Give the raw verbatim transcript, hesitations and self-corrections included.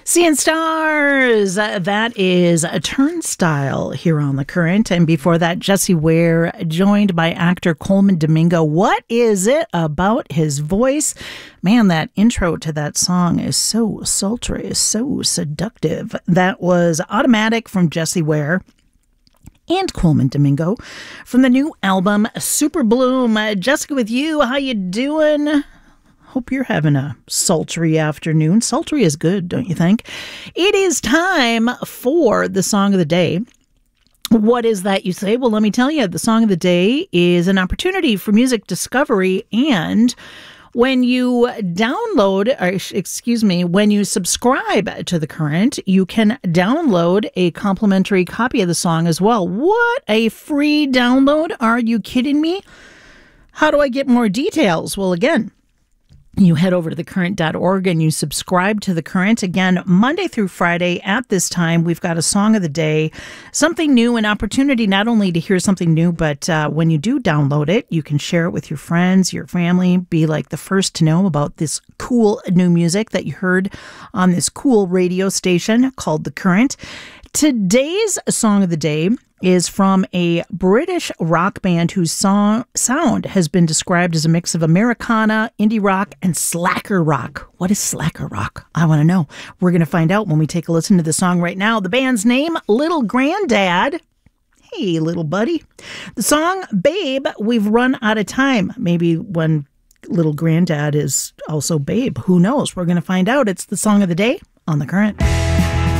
Seeing Stars, uh, that is a Turnstile here on The Current. And before that, Jessie Ware, joined by actor Colman Domingo. What is it about his voice? Man, that intro to that song is so sultry, so seductive. That was Automatic from Jessie Ware and Colman Domingo from the new album Super Bloom. Uh, Jessica with you, how you doing? Hope you're having a sultry afternoon. Sultry is good, don't you think? It is time for the song of the day. What is that, you say? Well, let me tell you. The song of the day is an opportunity for music discovery, and when you download, or excuse me, when you subscribe to The Current, you can download a complimentary copy of the song as well. What a free download. Are you kidding me? How do I get more details? Well, again, you head over to the current dot org and you subscribe to The Current. Again, Monday through Friday at this time, we've got a song of the day, something new, an opportunity not only to hear something new, but uh, when you do download it, you can share it with your friends, your family, be like the first to know about this cool new music that you heard on this cool radio station called The Current. Today's song of the day is from a British rock band whose song sound has been described as a mix of Americana, indie rock, and slacker rock. What is slacker rock? I want to know. We're going to find out when we take a listen to the song right now. The band's name, Little Grandad. Hey, little buddy. The song, Babe, We've Run Out of Time. Maybe when Little Grandad is also Babe. Who knows? We're going to find out. It's the song of the day on The Current.